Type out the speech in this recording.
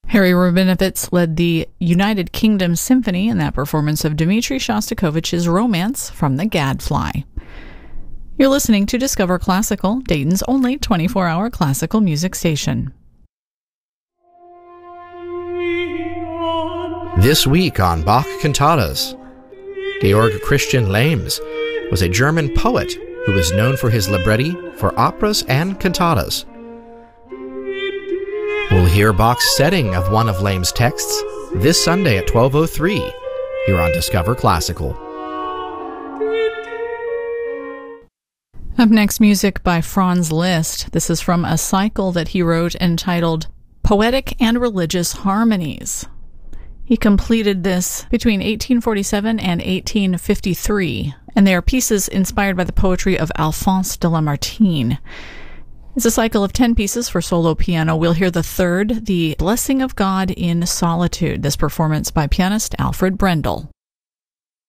Harry Rabinowitz led the United Kingdom Symphony in that performance of Dmitri Shostakovich's Romance from the Gadfly. You're listening to Discover Classical, Dayton's only 24-hour classical music station. This week on Bach Cantatas, Georg Christian Lehms was a German poet who was known for his libretti for operas and cantatas. We'll hear Bach's setting of one of Lehm's texts this Sunday at 12:03 here on Discover Classical. Up next, music by Franz Liszt. This is from a cycle that he wrote entitled Poetic and Religious Harmonies. He completed this between 1847 and 1853, and they are pieces inspired by the poetry of Alphonse de Lamartine. It's a cycle of 10 pieces for solo piano. We'll hear the third, The Blessing of God in Solitude, this performance by pianist Alfred Brendel.